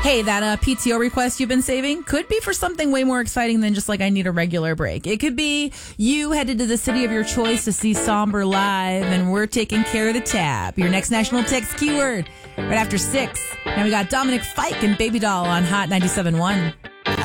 Hey, that PTO request you've been saving could be for something way more exciting than just like I need a regular break. It could be you headed to the city of your choice to see Somber live, and we're taking care of the tab. Your next national text keyword right after 6. Now we got Dominic Fike and Baby Doll on Hot 97.1.